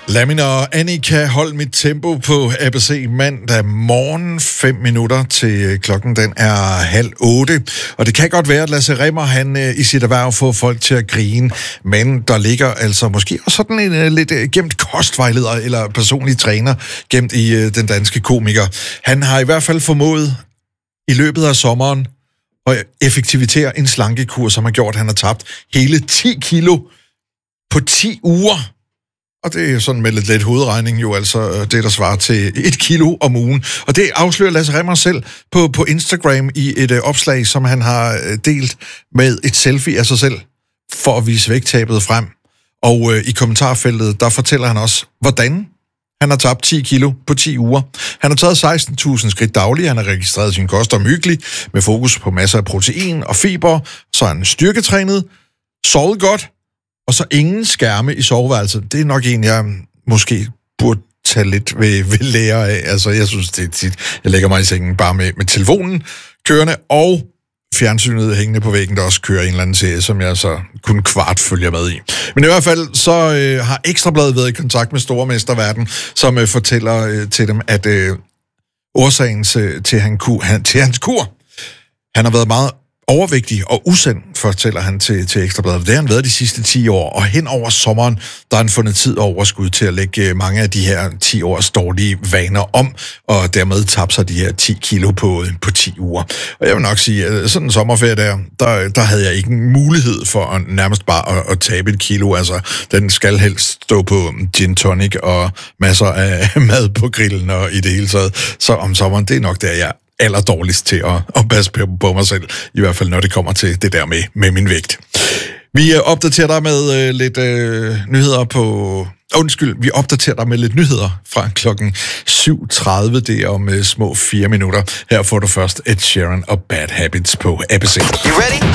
Lamin og Annika, hold mit tempo på ABC mandag morgen. 5 minutter til klokken, den er 7:30. Og det kan godt være, at Lasse Rimmer, han i sit erhverv får folk til at grine. Men der ligger altså måske også sådan en lidt gemt kostvejleder eller personlig træner gemt i den danske komiker. Han har i hvert fald formået i løbet af sommeren at effektivitere en slankekur, som har gjort, at han har tabt hele 10 kilo på 10 uger. Og det er sådan med lidt let hovedregning jo altså det, der svarer til 1 kilo om ugen. Og det afslører Lasse Rimmer selv på Instagram i et opslag, som han har delt med et selfie af sig selv, for at vise vægttabet frem. Og i kommentarfeltet, der fortæller han også, hvordan han har tabt 10 kilo på 10 uger. Han har taget 16.000 skridt dagligt, han har registreret sin kost omhyggeligt, med fokus på masser af protein og fiber, så er han styrketrænet, sovet godt, og så ingen skærme i soveværelset. Det er nok en, jeg måske burde tage lidt ved lære af. Altså, jeg synes, det er tit, jeg lægger mig i sengen bare med telefonen kørende, og fjernsynet hængende på væggen, der også kører en eller anden serie, som jeg så kun kvart følger med i. Men i hvert fald, så har Ekstrabladet været i kontakt med Stormesterverden, som fortæller til dem, at årsagen til hans kur, han har været meget overvægtig og usand, fortæller han til Ekstrabladet. Det har han været de sidste 10 år, og hen over sommeren, der har han fundet tid og overskud til at lægge mange af de her 10 års dårlige vaner om, og dermed tabe sig de her 10 kilo på 10 uger. Og jeg vil nok sige, at sådan en sommerferie der havde jeg ikke en mulighed for nærmest bare at tabe 1 kilo. Altså, den skal helst stå på gin tonic og masser af mad på grillen og i det hele taget. Så om sommeren, det er nok der, jeg allerdårligst til at passe på mig selv, i hvert fald når det kommer til det der med min vægt. Vi opdaterer dig med lidt nyheder på... vi opdaterer dig med lidt nyheder fra klokken 7:30, det er om små 4 minutter. Her får du først Ed Sheeran og Bad Habits på ABC. You ready?